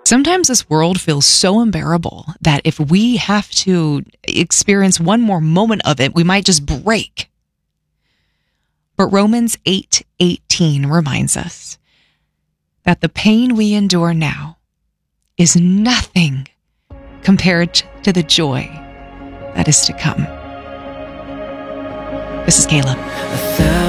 Sometimes this world feels so unbearable that if we have to experience one more moment of it, we might just break. But Romans 8:18 reminds us that the pain we endure now is nothing compared to the joy that is to come. This is Kayla.